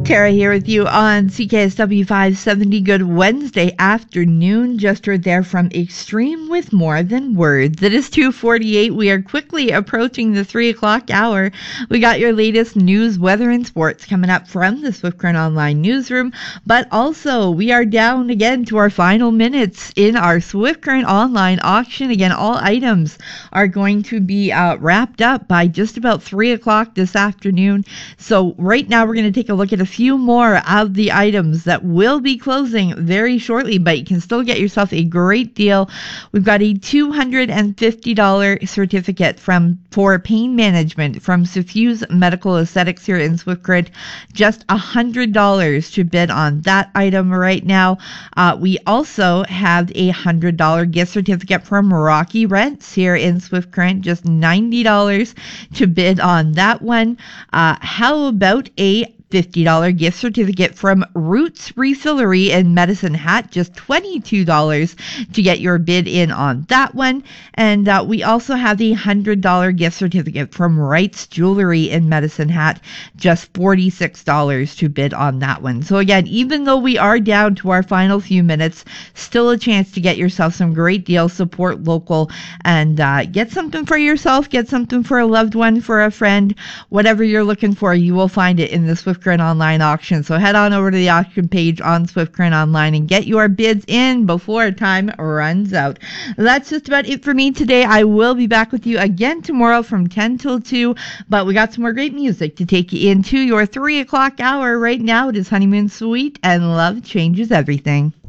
Tara here with you on CKSW 570. Good Wednesday afternoon. Just heard there from Extreme with More Than Words. It is 2:48. We are quickly approaching the 3 o'clock hour. We got your latest news, weather, and sports coming up from the Swift Current Online newsroom. But also, we are down again to our final minutes in our Swift Current Online auction. Again, all items are going to be wrapped up by just about 3 o'clock this afternoon. So right now, we're going to take a look at a few more of the items that will be closing very shortly, but you can still get yourself a great deal. We've got a $250 certificate for pain management from Suffuse Medical Aesthetics here in Swift Current. Just $100 to bid on that item right now. We also have a $100 gift certificate from Rocky Rents here in Swift Current. Just $90 to bid on that one. How about a $50 gift certificate from Roots Refillery in Medicine Hat, just $22 to get your bid in on that one. And we also have the $100 gift certificate from Wright's Jewelry in Medicine Hat, just $46 to bid on that one. So again, even though we are down to our final few minutes, still a chance to get yourself some great deals, support local, and get something for yourself, get something for a loved one, for a friend, whatever you're looking for, you will find it in the Swift Current Online auction. So head on over to the auction page on Swift Current Online and get your bids in before time runs out. That's just about it for me today. I will be back with you again tomorrow from 10 till 2, but we got some more great music to take you into your 3 o'clock hour. Right now it is Honeymoon Suite and Love Changes Everything.